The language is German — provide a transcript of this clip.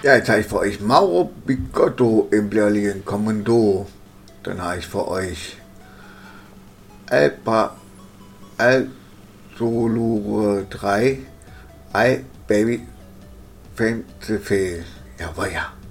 Ja, jetzt habe ich für euch Mauro Bigotto im bläulichen Kommando. Dann habe ich für euch Alpa Alsolure 3 I Baby Fame the Fail. Jawohl, ja.